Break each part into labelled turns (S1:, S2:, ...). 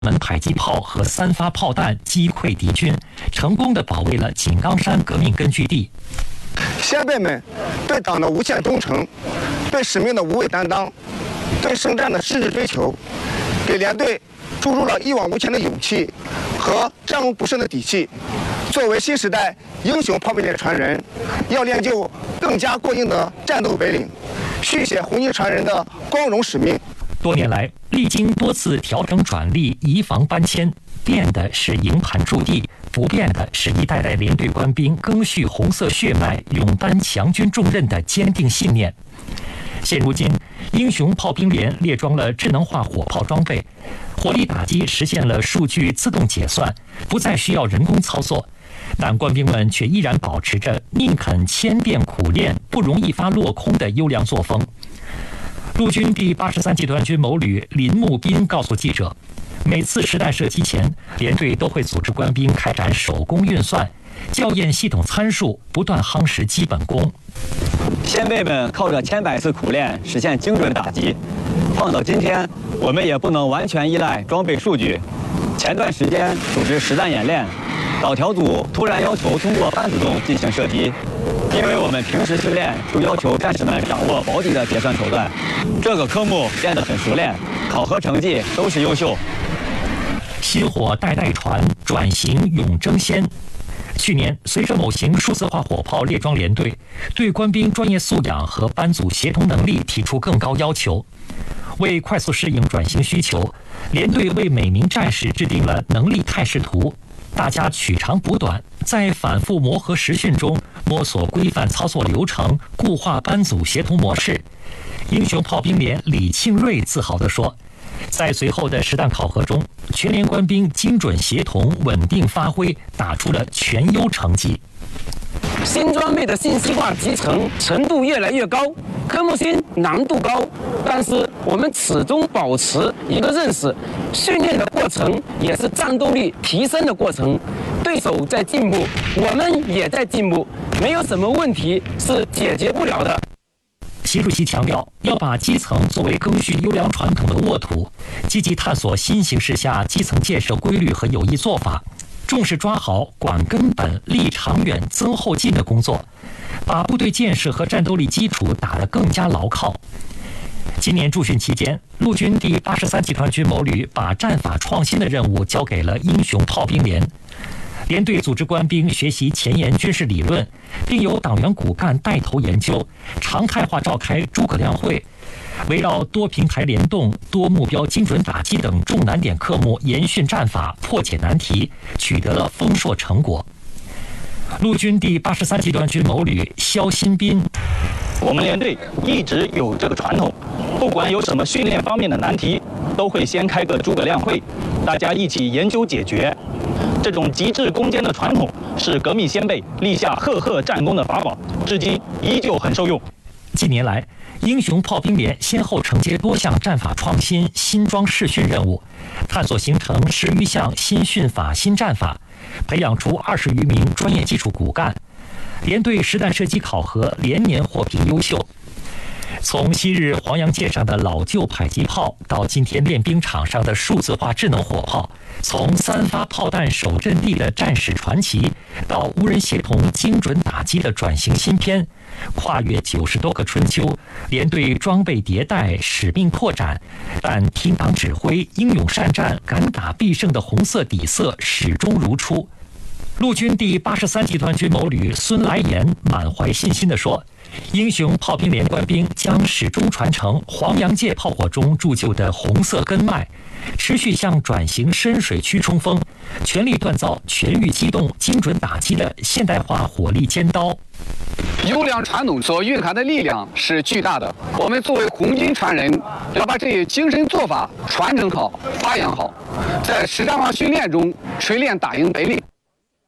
S1: 门迫击炮和3发炮弹击溃敌军，成功地保卫了井冈山革命根据地。
S2: 先辈们对党的无限忠诚，对使命的无畏担当，对圣战的矢志追求，给连队注入了一往无前的勇气和战无不胜的底气。作为新时代英雄炮兵连传人，要练就更加过硬的战斗本领，续写红衣传人的光荣使命。
S1: 多年来，历经多次调整转隶、移防搬迁，变的是营盘驻地，不变的是一代代连队官兵赓续红色血脉、勇担强军重任的坚定信念。现如今，英雄炮兵连列装了智能化火炮装备，火力打击实现了数据自动解算，不再需要人工操作。但官兵们却依然保持着宁肯千遍苦练，不容一发落空的优良作风。陆军第83集团军某旅林木斌告诉记者，每次实弹射击前，连队都会组织官兵开展手工运算，校验系统参数，不断夯实基本功。
S3: 先辈们靠着千百次苦练实现精准打击，放到今天，我们也不能完全依赖装备数据。前段时间组织实弹演练，导条组突然要求通过半自动进行射击，因为我们平时训练就要求战士们掌握保底的结算手段，这个科目练得很熟练，考核成绩都是优秀。
S1: 薪火代代传，转型永争先。去年，随着某型数字化火炮列装连队，对官兵专业素养和班组协同能力提出更高要求。为快速适应转型需求，连队为每名战士制定了能力态势图，大家取长补短，在反复磨合实训中摸索规范操作流程，固化班组协同模式。英雄炮兵连李庆瑞自豪地说，在随后的实弹考核中，全连官兵精准协同、稳定发挥，打出了全优成绩。
S4: 新装备的信息化集成程度越来越高，科目新难度高，但是我们始终保持一个认识：训练的过程也是战斗力提升的过程。对手在进步，我们也在进步，没有什么问题是解决不了的。
S1: 习主席强调，要把基层作为赓续优良传统的沃土，积极探索新形势下基层建设规律和有益做法，重视抓好管根本、立长远、增后进的工作，把部队建设和战斗力基础打得更加牢靠。今年驻训期间，陆军第83集团军某旅把战法创新的任务交给了英雄炮兵连。连队组织官兵学习前沿军事理论，并由党员骨干带头研究，常态化召开诸葛亮会，围绕多平台联动、多目标精准打击等重难点科目研训战法，破解难题，取得了丰硕成果。陆军第83集团军某旅肖新斌，
S5: 我们连队一直有这个传统，不管有什么训练方面的难题，都会先开个诸葛亮会，大家一起研究解决。这种极致攻坚的传统是革命先辈立下赫赫战功的法宝，至今依旧很受用。
S1: 近年来，英雄炮兵连先后承接多项战法创新、新装试训任务，探索形成10余项新训法、新战法，培养出20余名专业技术骨干。连队实弹射击考核连年获评优秀。从昔日黄杨界上的老旧迫击炮，到今天练兵场上的数字化智能火炮，从3发炮弹守阵地的战史传奇，到无人协同精准打击的转型新篇，跨越90多个春秋，连队装备迭代，使命拓展，但听党指挥、英勇善战、敢打必胜的红色底色始终如初。陆军第83集团军某旅孙来言满怀信心地说，英雄炮兵连官兵将始终传承黄杨界炮火中铸就的红色根脉，持续向转型深水区冲锋，全力锻造全域机动、精准打击的现代化火力尖刀。
S6: 优良传统所蕴含的力量是巨大的，我们作为红军传人，要把这些精神做法传承好、发扬好，在实战化训练中锤炼打赢本领。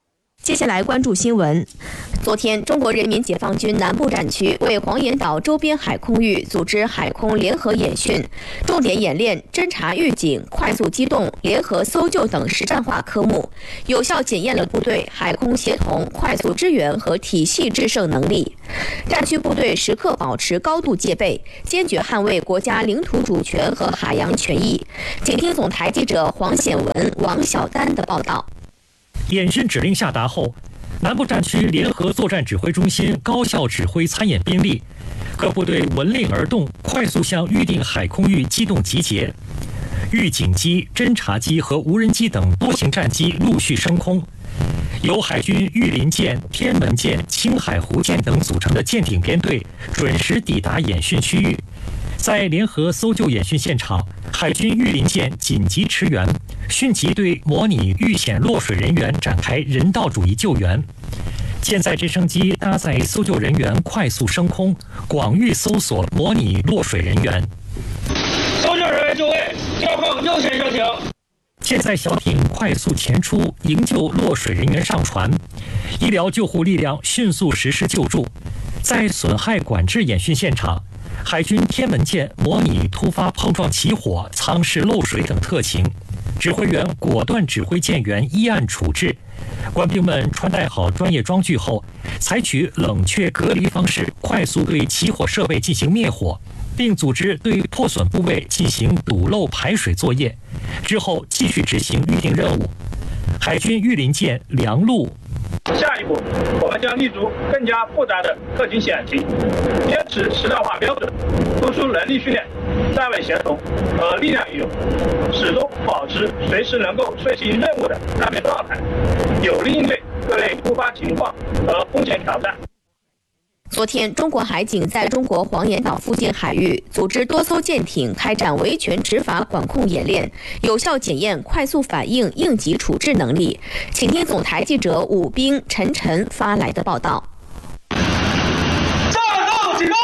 S7: 接下来关注新闻。昨天，中国人民解放军南部战区为黄岩岛周边海空域组织海空联合演训，重点演练侦察预警、快速机动、联合搜救等实战化科目，有效检验了部队海空协同、快速支援和体系制胜能力。战区部队时刻保持高度戒备，坚决捍卫国家领土主权和海洋权益。请听总台记者黄显文、王小丹的报道。
S1: 演训指令下达后，南部战区联合作战指挥中心高效指挥参演兵力，各部队闻令而动，快速向预定海空域机动集结。预警机、侦察机和无人机等多型战机陆续升空，由海军御林舰、天门舰、青海湖舰等组成的舰艇编队准时抵达演训区域。在联合搜救演训现场，海军御林舰紧急驰援，迅即对模拟遇险落水人员展开人道主义救援。舰载直升机搭载搜救人员快速升空，广域搜索模拟落水人员。
S8: 搜救人员就位，调放右舷小艇。
S1: 舰载小艇快速前出，营救落水人员上船。医疗救护力量迅速实施救助。在损害管制演训现场，海军天门舰模拟突发碰撞起火、舱室漏水等特情，指挥员果断指挥舰员依案处置。官兵们穿戴好专业装具后，采取冷却隔离方式，快速对起火设备进行灭火，并组织对破损部位进行堵漏排水作业。之后继续执行预定任务。海军御林舰梁陆。
S8: 下一步，我们将立足更加复杂的特情险情，坚持实战化标准，突出能力训练、站位协同和力量运用，始终保持随时能够遂行任务的战备状态，有力应对各类突发情况和风险挑战。
S7: 昨天，中国海警在中国黄岩岛附近海域组织多艘舰艇开展维权执法管控演练，有效检验快速反应、应急处置能力。请听总台记者武斌、陈晨发来的报道。
S8: 战斗警报！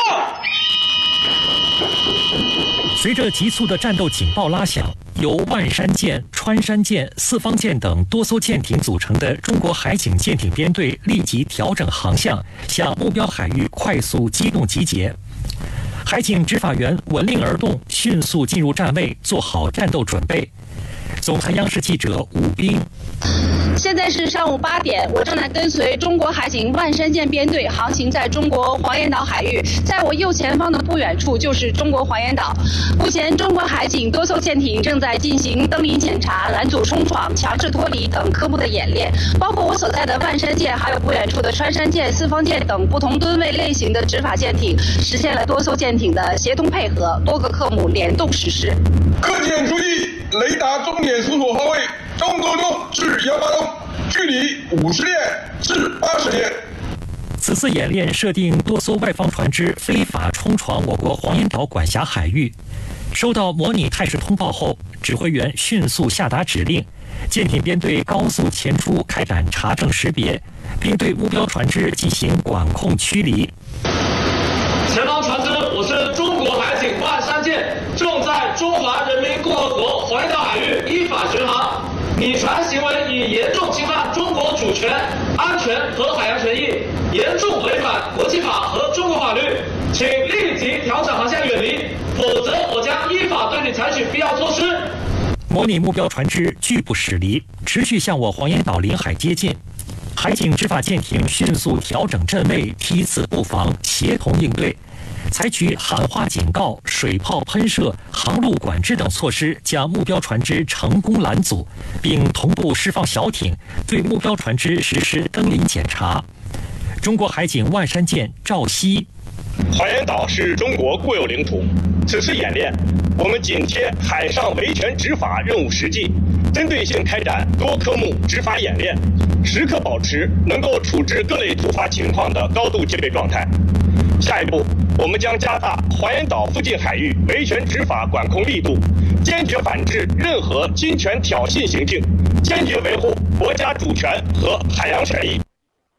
S1: 随着急促的战斗警报拉响，由万山舰、穿山舰、四方舰等多艘舰艇组成的中国海警舰艇编队立即调整航向，向目标海域快速机动集结。海警执法员闻令而动，迅速进入站位，做好战斗准备。总台央视记者武斌。
S9: 现在是上午8点，我正在跟随中国海警万山舰编队航行在中国黄岩岛海域，在我右前方的不远处就是中国黄岩岛。目前，中国海警多艘舰艇正在进行登临检查、拦阻冲闯、强制脱离等科目的演练，包括我所在的万山舰，还有不远处的穿山舰、四方舰等不同吨位类型的执法舰艇，实现了多艘舰艇的协同配合，多个科目联动实施。
S10: 各舰注意，雷达重点搜索方位：中轴东至180东，距离50列至80列。
S1: 此次演练设定多艘外方船只非法冲闯我国黄岩岛管辖海域。收到模拟态势通报后，指挥员迅速下达指令，舰艇编队高速前出，开展查证识别，并对目标船只进行管控驱离。
S8: 前方船只，我是中国海警万山舰，正在中华人民共和国黄岩岛海域依法巡航。你船行为已严重侵犯中国主权、安全和海洋权益，严重违反国际法和中国法律，请立即调整航向远离，否则我将依法对你采取必要措施。
S1: 模拟目标船只拒不驶离，持续向我黄岩岛领海接近。海警执法舰艇迅速调整阵位，梯次布防，协同应对，采取喊话警告、水炮喷射、航路管制等措施，将目标船只成功拦阻，并同步释放小艇，对目标船只实施登临检查。中国海警万山舰赵熙。
S11: 黄岩岛是中国固有领土，此次演练，我们紧贴海上维权执法任务实际，针对性开展多科目执法演练，时刻保持能够处置各类突发情况的高度戒备状态。下一步，我们将加大黄岩岛附近海域维权执法管控力度，坚决反制任何侵权挑衅行径，坚决维护国家主权和海洋权益。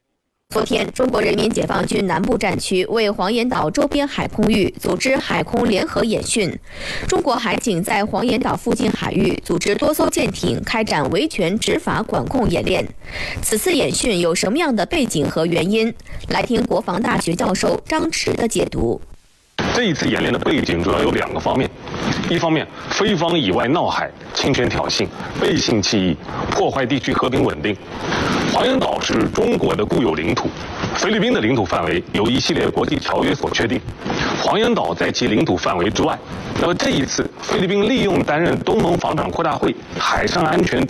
S7: 昨天，中国人民解放军南部战区为黄岩岛周边海空域组织海空联合演训。中国海警在黄岩岛附近海域组织多艘舰艇开展维权执法管控演练。此次演训有什么样的背景和原因？来听国防大学教授张弛的解读。
S12: 这一次演练的背景主要有2个方面，一方面，非方以外闹海、侵权挑衅、背信弃义，破坏地区和平稳定。黄岩岛是中国的固有领土，菲律宾的领土范围由一系列国际条约所确定，黄岩岛在其领土范围之外。那么这一次，菲律宾利用担任东盟防长扩大会海上安全